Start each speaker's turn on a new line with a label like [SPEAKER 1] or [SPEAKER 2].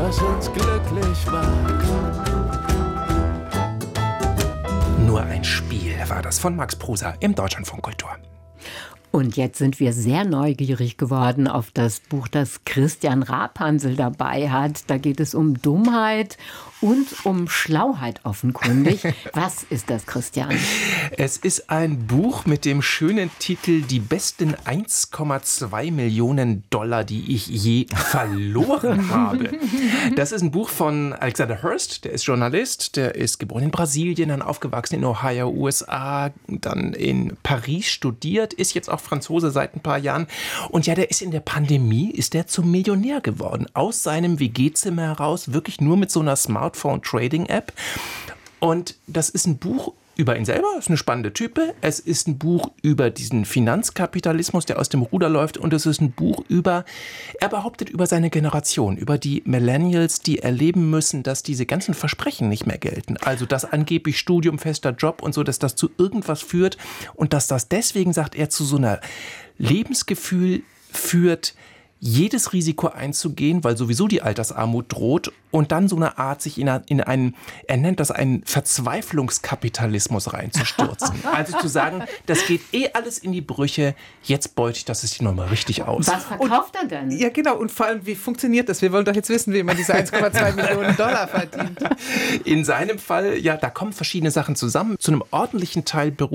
[SPEAKER 1] was uns glücklich macht.
[SPEAKER 2] Nur ein Spiel war das von Max Prusa im Deutschlandfunk Kultur.
[SPEAKER 3] Und jetzt sind wir sehr neugierig geworden auf das Buch, das Christian Rapansel dabei hat. Da geht es um Dummheit und um Schlauheit offenkundig. Was ist das, Christian?
[SPEAKER 2] Es ist ein Buch mit dem schönen Titel Die besten 1,2 Millionen $, die ich je verloren habe. Das ist ein Buch von Alexander Hurst, der ist Journalist, der ist geboren in Brasilien, dann aufgewachsen in Ohio, USA, dann in Paris studiert, ist jetzt auch Franzose seit ein paar Jahren. Und ja, der ist in der Pandemie, ist der zum Millionär geworden. Aus seinem WG-Zimmer heraus, wirklich nur mit so einer Smartphone-Trading-App. Und das ist ein Buch über ihn selber, ist eine spannende Type. Es ist ein Buch über diesen Finanzkapitalismus, der aus dem Ruder läuft. Und es ist ein Buch er behauptet über seine Generation, über die Millennials, die erleben müssen, dass diese ganzen Versprechen nicht mehr gelten. Also, dass angeblich Studium, fester Job und so, dass das zu irgendwas führt. Und dass das deswegen, sagt er, zu so einer Lebensgefühl führt, jedes Risiko einzugehen, weil sowieso die Altersarmut droht und dann so eine Art, sich in einen, er nennt das einen Verzweiflungskapitalismus reinzustürzen. Also zu sagen, das geht alles in die Brüche, jetzt beute ich das jetzt nochmal richtig aus.
[SPEAKER 3] Was verkauft er denn?
[SPEAKER 4] Ja, genau. Und vor allem, wie funktioniert das? Wir wollen doch jetzt wissen, wie man diese 1,2 Millionen $ verdient.
[SPEAKER 2] In seinem Fall, ja, da kommen verschiedene Sachen zusammen. Zu einem ordentlichen Teil beruht